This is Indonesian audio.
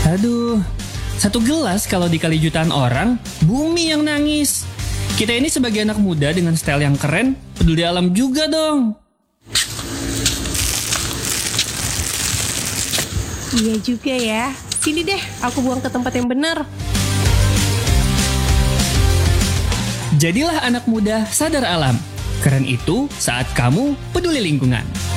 Aduh, satu gelas kalau dikali jutaan orang, bumi yang nangis. Kita ini sebagai anak muda dengan style yang keren, peduli alam juga dong. Iya juga ya. Sini deh, aku buang ke tempat yang benar. Jadilah anak muda sadar alam. Keren itu saat kamu peduli lingkungan.